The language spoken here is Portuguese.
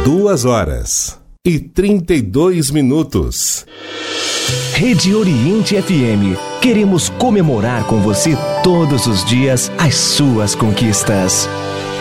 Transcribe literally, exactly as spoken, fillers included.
Duas horas e trinta e dois minutos. Rede Oriente F M. Queremos comemorar com você todos os dias as suas conquistas.